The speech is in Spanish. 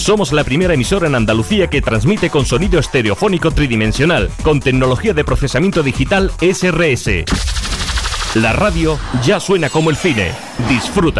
Somos la primera emisora en Andalucía que transmite con sonido estereofónico tridimensional, con tecnología de procesamiento digital SRS. La radio ya suena como el cine. Disfruta.